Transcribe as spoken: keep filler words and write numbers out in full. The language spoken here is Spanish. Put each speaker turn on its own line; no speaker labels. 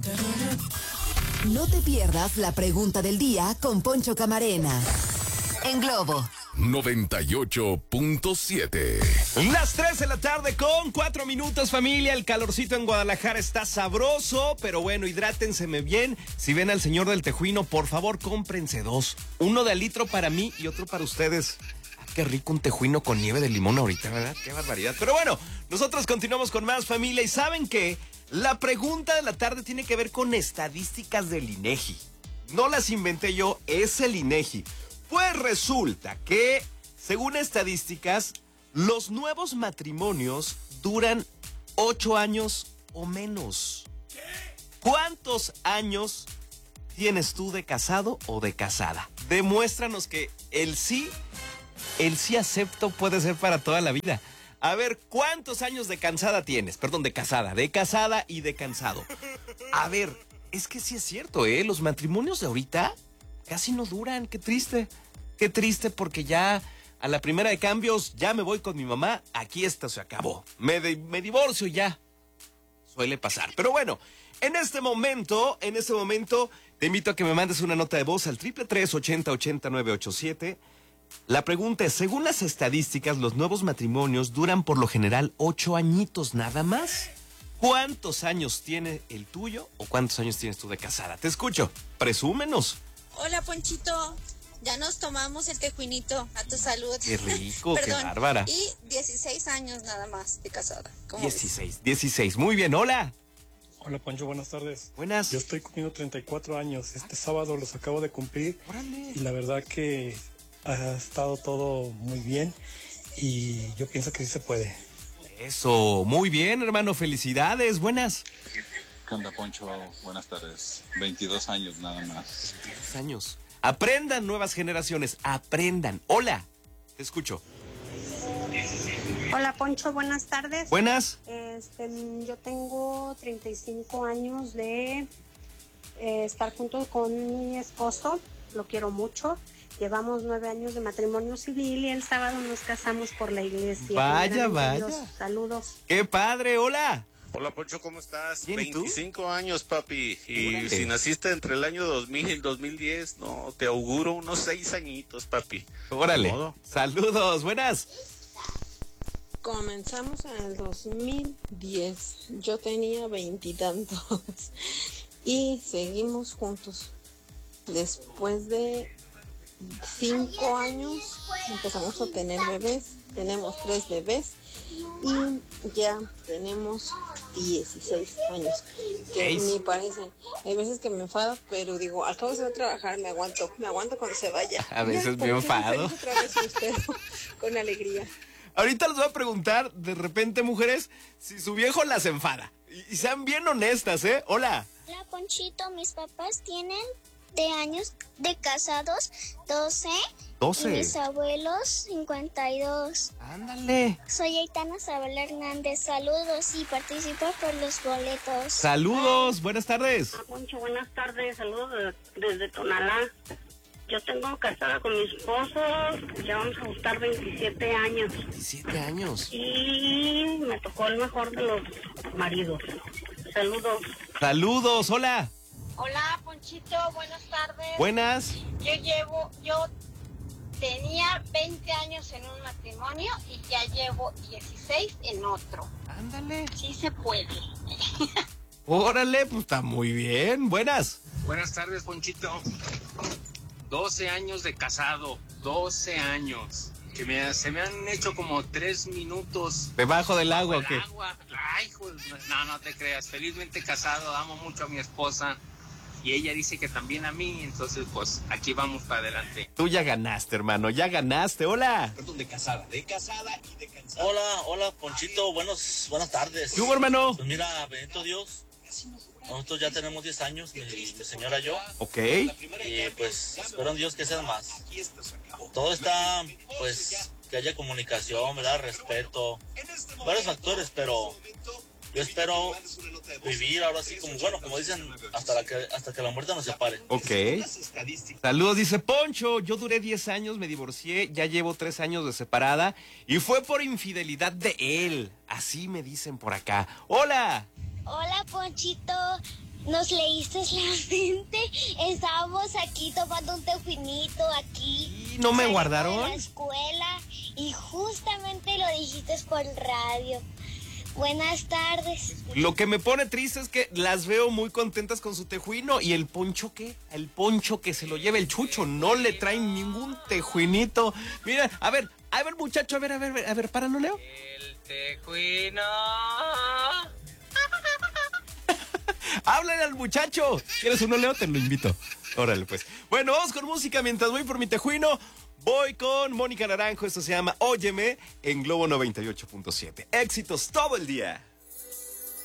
No te pierdas la pregunta del día con Poncho Camarena en Globo
noventa y ocho punto siete.
Las tres de la tarde con cuatro minutos, familia. El calorcito en Guadalajara está sabroso, pero bueno, hidrátenseme bien. Si ven al señor del Tejuino, por favor, cómprense dos. Uno de al litro para mí y otro para ustedes. Ah, qué rico un tejuino con nieve de limón ahorita, ¿verdad? Qué barbaridad. Pero bueno, nosotros continuamos con más, familia. ¿Y saben qué? La pregunta de la tarde tiene que ver con estadísticas del INEGI. No las inventé yo, es el INEGI. Pues resulta que, según estadísticas, los nuevos matrimonios duran ocho años o menos. ¿Cuántos años tienes tú de casado o de casada? Demuéstranos que el sí, el sí acepto puede ser para toda la vida. A ver, ¿cuántos años de cansada tienes? Perdón, de casada, de casada y de cansado. A ver, es que sí es cierto, ¿eh? Los matrimonios de ahorita casi no duran, qué triste. Qué triste porque ya a la primera de cambios ya me voy con mi mamá, aquí esto se acabó. Me, de, me divorcio ya. Suele pasar. Pero bueno, en este momento, en este momento, te invito a que me mandes una nota de voz al triple tres, ochenta, ochenta, nueve ochenta y siete. La pregunta es, según las estadísticas, los nuevos matrimonios duran por lo general ocho añitos nada más. ¿Cuántos años tiene el tuyo o cuántos años tienes tú de casada? Te escucho, presúmenos.
Hola, Ponchito. Ya nos tomamos el tejuinito, a tu salud.
Qué rico,
Perdón,
qué bárbara.
Y dieciséis años nada más de casada.
dieciséis, dieciséis. Muy bien, hola.
Hola, Poncho, buenas tardes.
Buenas.
Yo estoy cumpliendo treinta y cuatro años. Este sábado los acabo de cumplir.
Órale.
Y la verdad que ha estado todo muy bien. Y yo pienso que sí se puede.
Eso, muy bien, hermano. Felicidades, buenas.
¿Qué onda, Poncho? Buenas tardes. veintidós años nada más.
veintidós años. Aprendan, nuevas generaciones, aprendan. Hola, te escucho.
Hola, Poncho, buenas tardes.
Buenas.
Este, yo tengo treinta y cinco años de eh, estar junto con mi esposo, lo quiero mucho. Llevamos nueve años de matrimonio civil y el sábado nos casamos por la iglesia.
Vaya, vaya.
Dios, saludos.
¡Qué padre! Hola.
Hola, Poncho, ¿cómo estás?
Bien, ¿y tú?
veinticinco años, papi. Y
Órale.
si naciste entre el año dos mil y el dos mil diez, no, te auguro unos seis añitos, papi.
Órale.
¿De modo?
Saludos, buenas.
Comenzamos en el dos mil diez. Yo tenía veintitantos. Y seguimos juntos. Después de cinco años empezamos a tener bebés. Tenemos tres bebés. Y ya tenemos dieciséis años, que
Seis.
ni parecen. Hay veces que me enfado, pero digo, al cabo se va a trabajar, me aguanto, me aguanto cuando se vaya.
A veces
Ya,
me
¿por qué soy
enfado.
feliz otra vez y espero con alegría.
Ahorita les voy a preguntar, de repente, mujeres, si su viejo las enfada. Y, y sean bien honestas, ¿eh? Hola.
Hola, Ponchito, mis papás tienen de años de casados doce.
doce.
Y mis abuelos cincuenta y dos.
Ándale.
Soy Aitana Sabel Hernández. Saludos y participo por los boletos.
Saludos, buenas tardes.
Poncho, buenas tardes, saludos de- desde Tonalá. Yo tengo casada con mi esposo, ya vamos a gustar veintisiete años.
diecisiete años.
Y me tocó el mejor de los maridos. Saludos.
Saludos, hola.
Hola, Ponchito, buenas tardes.
Buenas.
Yo llevo, yo tenía veinte años en un matrimonio y ya llevo dieciséis en otro.
Ándale.
Sí se puede.
Órale, pues está muy bien. Buenas.
Buenas tardes, Ponchito. doce años de casado, doce años. Que me, se me han hecho como tres minutos.
¿Debajo del agua o
el
qué?
agua. Ay, hijo, no, no te creas. Felizmente casado, amo mucho a mi esposa. Y ella dice que también a mí. Entonces, pues, aquí vamos para adelante.
Tú ya ganaste, hermano, ya ganaste. Hola.
Perdón, de casada, de casada y de cansada.
Hola, hola, Ponchito, buenos, buenas tardes.
¿Qué hubo, hermano?
Pues mira, bendito Dios, nosotros ya tenemos diez años, mi, mi señora y yo.
Ok.
Y pues, espero en Dios que sean más. Todo está, pues, que haya comunicación, ¿verdad? Respeto, varios factores, pero yo espero vivir ahora sí como, bueno, como dicen, hasta, la que, hasta que la muerte nos separe.
Ok. Saludos, dice Poncho, yo duré diez años, me divorcié, ya llevo tres años de separada y fue por infidelidad de él. Así me dicen por acá. Hola.
Hola, Ponchito. nos leíste la mente. Estábamos aquí tomando un tejuinito aquí.
¿Y no me
saliendo
guardaron?
de la escuela y justamente lo dijiste por radio. Buenas tardes.
Lo que me pone triste es que las veo muy contentas con su tejuino. ¿Y el poncho qué? El poncho que se lo lleva el Chucho. No le traen ningún tejuinito. Mira, a ver, a ver, muchacho, a ver, a ver, a ver, para, ¿no, Leo?
El tejuino.
Háblale al muchacho. ¿Quieres uno, Leo? Te lo invito. Órale, pues. Bueno, vamos con música mientras voy por mi tejuino. Voy con Mónica Naranjo. Esto se llama Óyeme en Globo noventa y ocho punto siete. Éxitos todo el día.